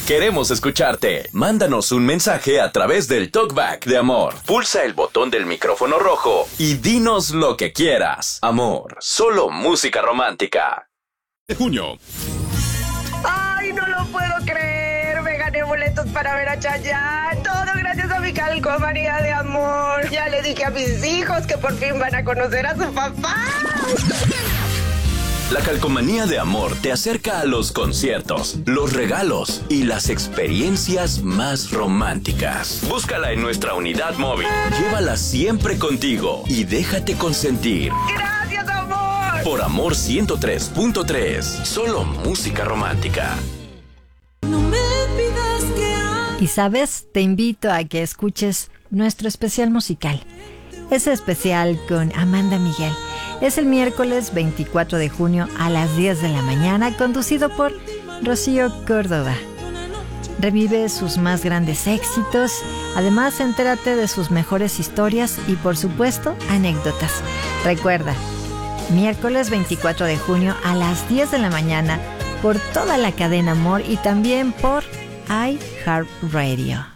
Queremos escucharte. Mándanos un mensaje a través del Talkback de Amor. Pulsa el botón del micrófono rojo y dinos lo que quieras. Amor, solo música romántica. De junio. ¡Ay, no lo puedo creer! Me gané boletos para ver a Chayanne. Todo gracias a mi calcomanía de amor. Ya le dije a mis hijos que por fin van a conocer a su papá. La calcomanía de Amor te acerca a los conciertos, los regalos y las experiencias más románticas. Búscala en nuestra unidad móvil. Llévala siempre contigo y déjate consentir. ¡Gracias, amor! Por Amor 103.3, solo música romántica. No me pidas que Y sabes, te invito a que escuches nuestro especial musical. Ese especial con Amanda Miguel. Es el miércoles 24 de junio a las 10 de la mañana, conducido por Rocío Córdoba. Revive sus más grandes éxitos, además entérate de sus mejores historias y, por supuesto, anécdotas. Recuerda, miércoles 24 de junio a las 10 de la mañana por toda la cadena Amor y también por iHeartRadio.